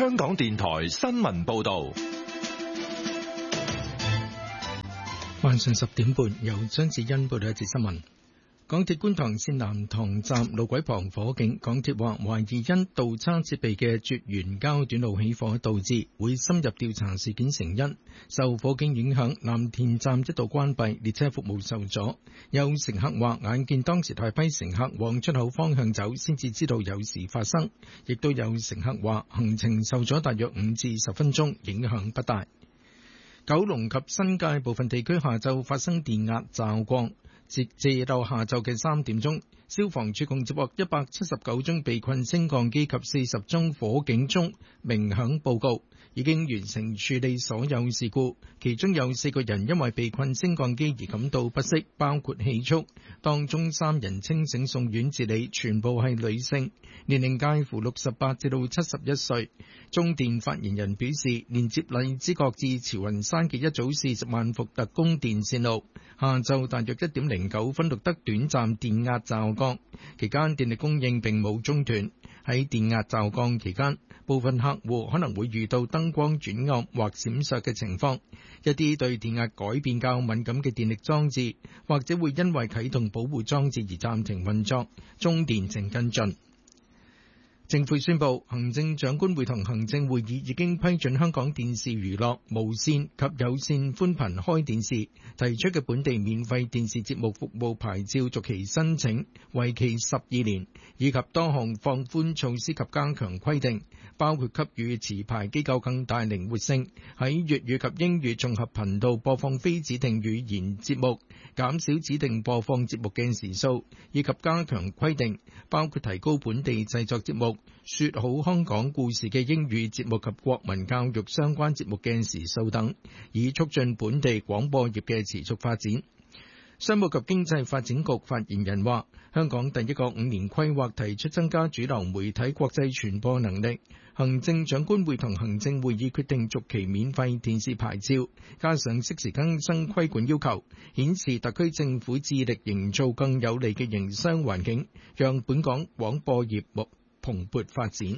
香港電台新聞報道。 晚上10點半，由張子欣報道一節新聞。港鐵觀塘線南塘站路軌旁火警，港鐵話懷疑因倒叉設備嘅絕緣膠短路起火導致，會深入調查事件成因。受火警影響，藍田站一度關閉，列車服務受阻。有乘客話眼見當時大批乘客往出口方向走，先至知道有事發生。亦都有乘客話行程受阻大約5至10分鐘，影響不大。九龍及新界部分地區下晝發生電壓驟降。截到下晝嘅3點鐘，消防處共接獲179宗被困升降機及40宗火警鐘鳴響報告，已經完成處理所有事故。其中有4個人因為被困升降機而感到不適，包括氣促，當中3人清醒送院治理，全部係女性，年齡介乎68至到71歲。中電發言人表示，連接荔枝角至慈雲山嘅一組40萬伏特供電線路，下晝大約1點09分錄得短暫電壓驟降，期間電力供應並冇中斷。喺電壓驟降期間，部分客戶可能會遇到燈光轉暗或閃爍嘅情況，一啲對電壓改變較敏感嘅電力裝置，或者會因為啟動保護裝置而暫停運作。中電正跟進。政府宣布，行政長官會同行政會議已經批准香港電視娛樂無線及有線寬頻開電視提出嘅本地免費電視節目服務牌照續期申請，為期12年，以及多項放寬措施及加強規定，包括給予持牌機構更大靈活性，喺粵語及英語綜合頻道播放非指定語言節目，減少指定播放節目嘅時數，以及加強規定，包括提高本地製作節目說好香港故事嘅英語節目及國民教育相關節目嘅時數等，以促進本地廣播業嘅持續發展。商務及經濟發展局發言人話，香港第一個5年規劃提出增加主流媒體國際傳播能力，行政長官會同行政會議決定續期免費電視牌照，加上適時更新規管要求，顯示特區政府致力營造更有利嘅營商環境，讓本港廣播業蓬勃發展。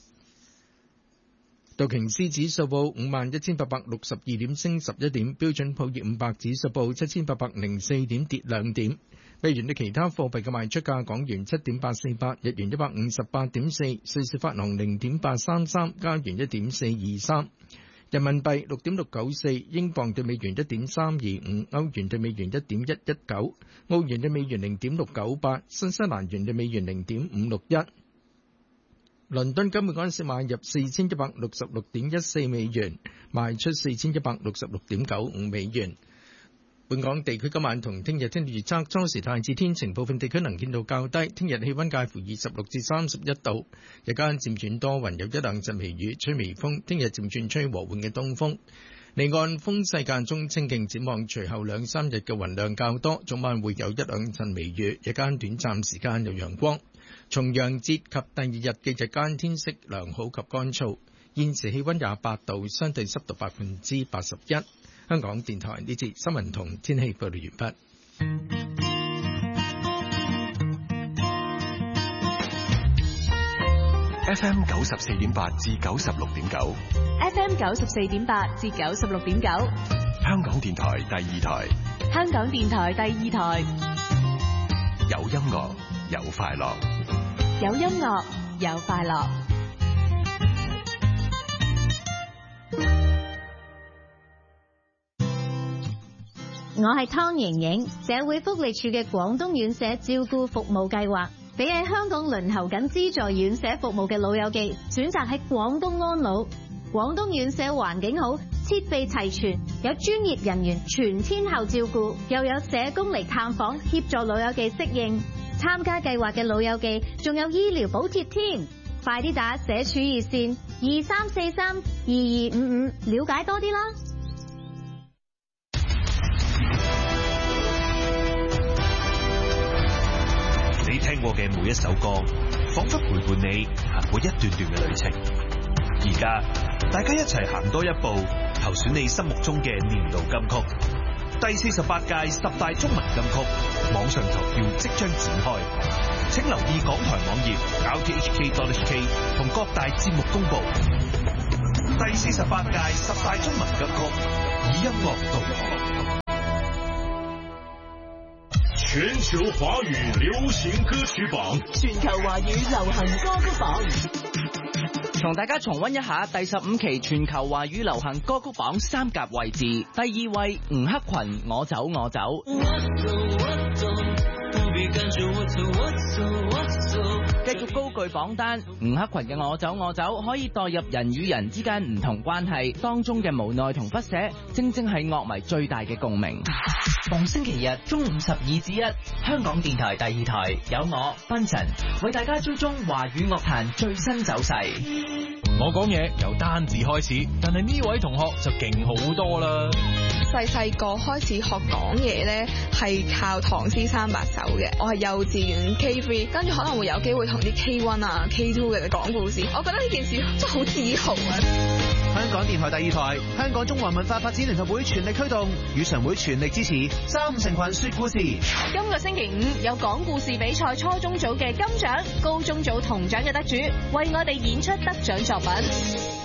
道瓊斯指數報51,862點，升11點；標準普爾500指數報7,804點，跌2點。美元對其他貨幣嘅賣出價：港元7.848，日元158.4，瑞士法郎0.833，加元1.423，人民幣6.694，英鎊對美元1.325，歐元對美元1.119，澳元對美元0.698，新西蘭元對美元0.561。倫敦金每盎司買入4166.14美元，賣出4166.95美元。本港地區今晚同聽日天氣預測，初時大致天晴，部分地區能見度較低。聽日氣溫介乎26至31度，日間漸轉多雲，有一兩陣微雨，吹微風。聽日漸轉吹和緩嘅東風，離岸風勢間中清勁。展望隨後2、3日嘅雲量較多，早晚會有一兩陣微雨，日間短暫時間有陽光。重陽節及第二日嘅日間天色良好及乾燥，現時氣溫28度，相對濕度81%。香港電台呢節新聞同天氣報道完畢。 FM 94.8至96.9 ，FM 94.8至96.9， 香港電台第二台， 香港電台第二台， 有音樂有快樂， 有音樂有快樂。 我係湯瑩瑩，社會福利署嘅廣東院舍照顧服務計劃，俾喺香港輪候緊資助院舍服務嘅老友記選擇喺廣東安老。廣東院舍環境好，設備齊全，有專業人員全天候照顧，又有社工嚟探訪協助老友記適應。參加計劃嘅老友記仲有醫療補貼添，快啲打社署熱線23432255了解多啲啦。 你聽過嘅每一首歌，仿佛陪伴你行過一段段嘅旅程。而家大家一齊行多一步，投選你心目中嘅年度金曲。第48屆10大中文金曲網上投票即將展開，請留意港台網頁 rthk.hk 同各大節目公佈。 第48屆10大中文金曲以音樂導航。 全球華語流行歌曲榜， 全球華語流行歌曲榜， 同大家重溫一下第15期全球華語流行歌曲榜3甲位置。第2位吳克群《我走我走》，繼續高踞榜單。吳克群嘅《我走我走》可以代入人與人之間唔同關係當中嘅無奈同不捨，正正係樂迷最大嘅共鳴。逢星期日中午12至1，香港電台第2台有我賓神為大家追蹤華語樂壇最新走勢。 我講嘢由單字開始，但係呢位同學就勁好多啦。 細個開始學講嘢呢，係靠唐詩三百首嘅。我係幼稚園 K3，跟住可能會有機會同啲 K1 啊 K2 嘅人講故事。我覺得呢件事真係好自豪啊！ 香港電台第2台，香港中華文化發展聯合會全力推動，語常會全力支持3成群說故事。 今個星期5有講故事比賽初中組嘅金獎，高中組銅獎嘅得主為我哋演出得獎作品。